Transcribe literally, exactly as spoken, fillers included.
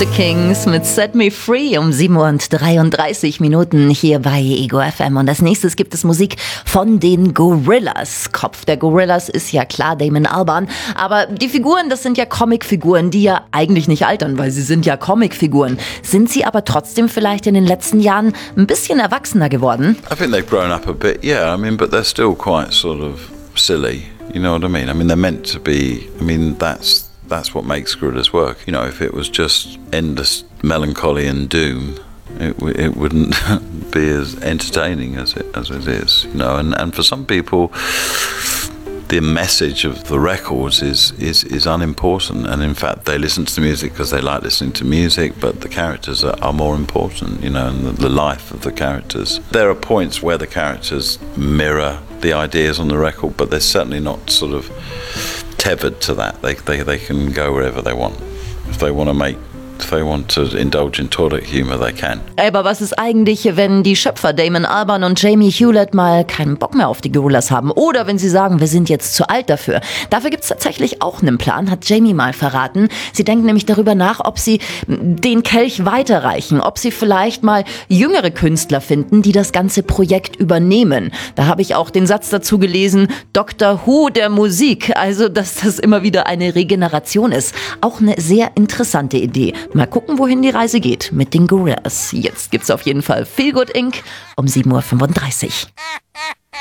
The Kings mit Set Me Free um sieben Uhr und dreiunddreißig Minuten hier bei Ego F M. Und als nächstes gibt es Musik von den Gorillaz. Kopf der Gorillaz ist ja klar Damon Albarn, aber die Figuren, das sind ja Comicfiguren, die ja eigentlich nicht altern, weil sie sind ja Comicfiguren. Sind sie aber trotzdem vielleicht in den letzten Jahren ein bisschen erwachsener geworden? I think they've grown up a bit, yeah. I mean, but they're still quite sort of silly. You know what I mean? I mean, they're meant to be. I mean, that's that's what makes Gorillaz work. You know, if it was just endless melancholy and doom, it w- it wouldn't be as entertaining as it as it is. You know, and, and for some people, the message of the records is, is, is unimportant, and in fact they listen to the music because they like listening to music, but the characters are, are more important, you know, and the, the life of the characters. There are points where the characters mirror the ideas on the record, but they're certainly not sort of tethered to that. They, they, they can go wherever they want. If they want to make If they want to indulge in toilet humor, they can. Aber was ist eigentlich, wenn die Schöpfer Damon Albarn und Jamie Hewlett mal keinen Bock mehr auf die Gorillaz haben? Oder wenn sie sagen, wir sind jetzt zu alt dafür? Dafür gibt es tatsächlich auch einen Plan, hat Jamie mal verraten. Sie denken nämlich darüber nach, ob sie den Kelch weiterreichen, ob sie vielleicht mal jüngere Künstler finden, die das ganze Projekt übernehmen. Da habe ich auch den Satz dazu gelesen, Doctor Who der Musik. Also, dass das immer wieder eine Regeneration ist. Auch eine sehr interessante Idee. Mal gucken, wohin die Reise geht mit den Gorillaz. Jetzt gibt's auf jeden Fall Feel Good Incorporated um sieben Uhr fünfunddreißig.